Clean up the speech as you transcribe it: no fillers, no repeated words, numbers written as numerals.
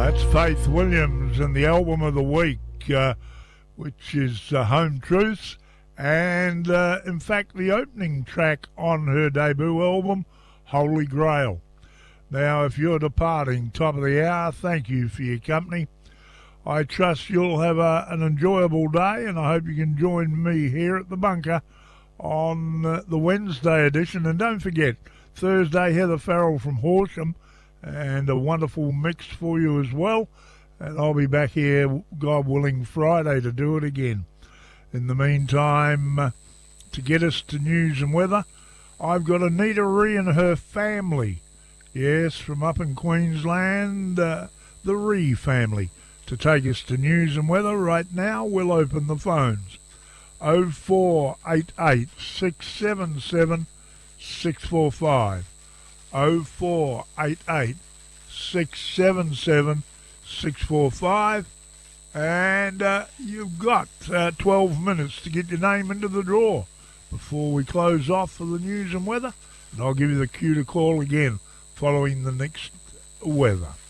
That's Faith Williams and the album of the week, which is Home Truths, and in fact the opening track on her debut album, Holy Grail. Now, if you're departing top of the hour, thank you for your company. I trust you'll have an enjoyable day, and I hope you can join me here at the bunker on the Wednesday edition. And don't forget, Thursday, Heather Farrell from Horsham, and a wonderful mix for you as well. And I'll be back here, God willing, Friday to do it again. In the meantime, to get us to news and weather, I've got Anita Ree and her family. Yes, from up in Queensland, the Ree family. To take us to news and weather right now, we'll open the phones. 0488 677 645. 0488 677 645. And you've got 12 minutes to get your name into the draw before we close off for the news and weather. And I'll give you the cue to call again following the next weather.